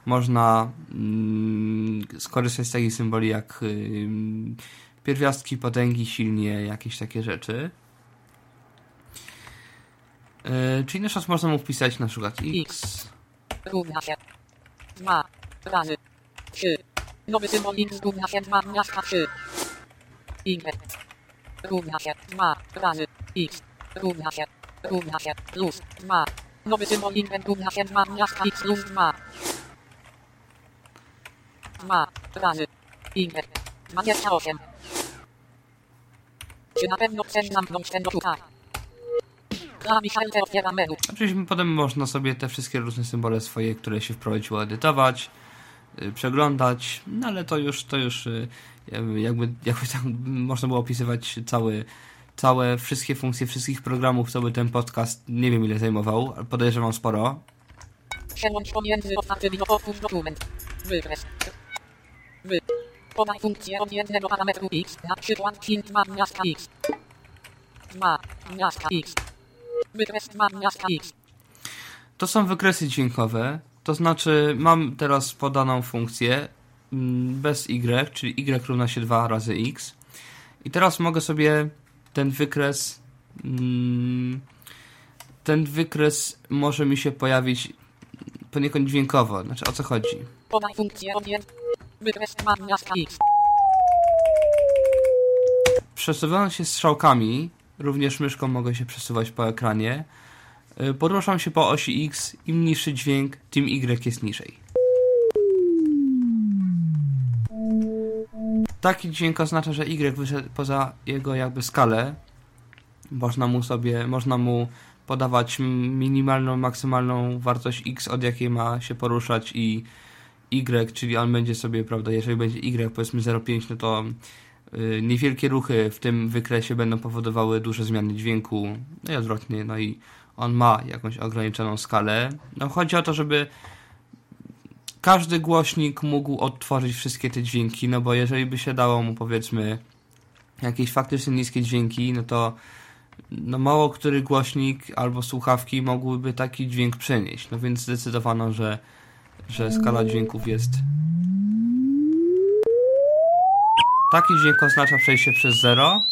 można skorzystać z takich symboli jak pierwiastki, potęgi, silnie, jakieś takie rzeczy. Czyli na przykład można mu wpisać na przykład x równa się 2 razy 3. Nowy symbol x równa się 2 miasta 3. y równa się 2 razy x równa się plus 2. Nowy symbol y równa się 2 miasta x plus 2. 2 razy y 28. Czy na pewno chcesz zamknąć ten dokument? Oczywiście potem można sobie te wszystkie różne symbole swoje, które się wprowadziło, edytować, przeglądać, no ale to już jakby tak można było opisywać całe wszystkie funkcje wszystkich programów, cały ten podcast, nie wiem ile zajmował, podejrzewam sporo. Przełącz pomiędzy otwartymi do otwórz dokument. Wykres. Podaj funkcję od jednego parametru x, na przykład print 2 miasta x. 2 miasta x. Wykres 2 miasta x. To są wykresy dźwiękowe, to znaczy mam teraz podaną funkcję bez y, czyli y równa się 2 razy x i teraz mogę sobie ten wykres może mi się pojawić poniekąd dźwiękowo. Znaczy o co chodzi? Podaj funkcję wykres 2 miasta x. Przesuwając się strzałkami, również myszką mogę się przesuwać po ekranie. Poruszam się po osi X, im niższy dźwięk, tym Y jest niżej. Taki dźwięk oznacza, że Y wyszedł poza jego jakby skalę. Można mu podawać minimalną, maksymalną wartość X, od jakiej ma się poruszać i Y, czyli on będzie sobie, prawda, jeżeli będzie Y powiedzmy 0,5, no to niewielkie ruchy w tym wykresie będą powodowały duże zmiany dźwięku, no i odwrotnie, no i on ma jakąś ograniczoną skalę. No chodzi o to, żeby każdy głośnik mógł odtworzyć wszystkie te dźwięki, no bo jeżeli by się dało mu powiedzmy jakieś faktycznie niskie dźwięki, no to no mało który głośnik albo słuchawki mogłyby taki dźwięk przenieść, no więc zdecydowano, że skala dźwięków jest. Taki dźwięk oznacza przejście przez 0.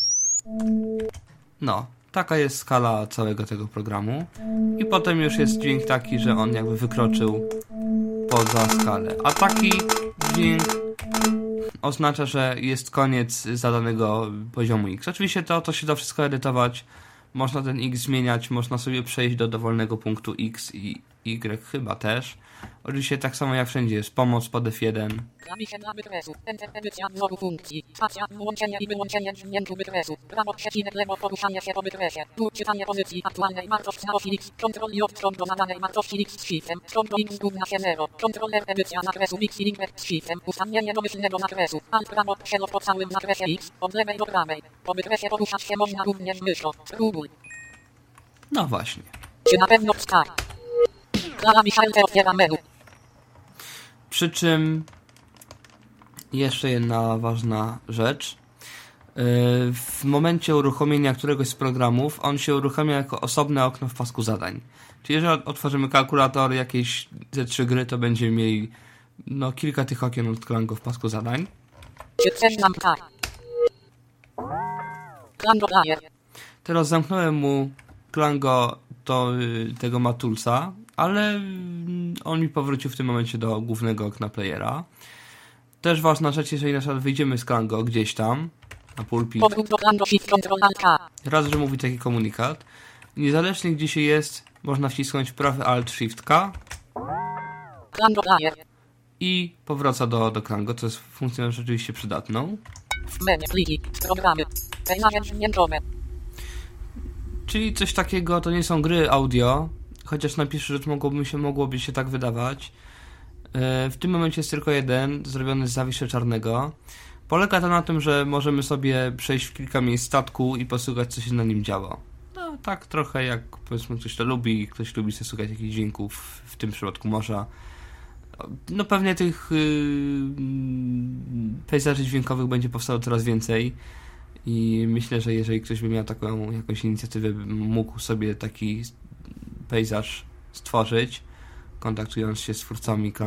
No, taka jest skala całego tego programu. I potem już jest dźwięk taki, że on jakby wykroczył poza skalę. A taki dźwięk oznacza, że jest koniec zadanego poziomu X. Oczywiście to się da wszystko edytować. Można ten X zmieniać, można sobie przejść do dowolnego punktu X i Y chyba też. Oczywiście tak samo jak wszędzie jest pomoc pod F1. Klawisze dla wykresu. Enter edycja wzoru funkcji. Spacja, włączenie i wyłączenie dźwięku wykresu. Prawo przecinek lewo poruszanie się po wykresie. Tu czytanie pozycji aktualnej wartości na osi X. Ctrl i odstąp do zadanej wartości X z shiftem. Stąd do X równa się 0. Ctrl R edycja zakresu X i Y z shiftem. Ustawienie domyślnego zakresu. Alt prawo przelot po całym zakresie X. Od lewej do prawej. Po wykresie poruszać się można również myszą. Spróbuj. No właśnie. Czy na pewno wstać? Klara Michalke otwiera menu. Przy czym jeszcze jedna ważna rzecz. W momencie uruchomienia któregoś z programów on się uruchamia jako osobne okno w pasku zadań. Czyli jeżeli otworzymy kalkulator, jakieś ze 3 gry, to będziemy mieli kilka tych okien od Klango w pasku zadań. Czy chcesz nam tak? Klango daje. Teraz zamknąłem mu Klango tego Matulsa, ale on mi powrócił w tym momencie do głównego okna playera. Też ważna rzecz, jeżeli na przykład wyjdziemy z Klango gdzieś tam na pulpit, raz, że mówi taki komunikat, niezależnie gdzie się jest, można wcisnąć prawy Alt Shift K i powraca do Klango, co jest funkcją rzeczywiście przydatną. Czyli coś takiego, to nie są gry audio, chociaż na pierwszy rzut mogłoby się tak wydawać. W tym momencie jest tylko jeden, zrobiony z zawiszy czarnego. Polega to na tym, że możemy sobie przejść w kilka miejsc statku i posłuchać, co się na nim działo. No tak trochę jak powiedzmy ktoś to lubi, ktoś lubi sobie słuchać jakichś dźwięków, w tym przypadku morza. No pewnie tych pejzaży dźwiękowych będzie powstało coraz więcej i myślę, że jeżeli ktoś by miał taką jakąś inicjatywę, mógł sobie taki pejzaż stworzyć, kontaktując się z twórcami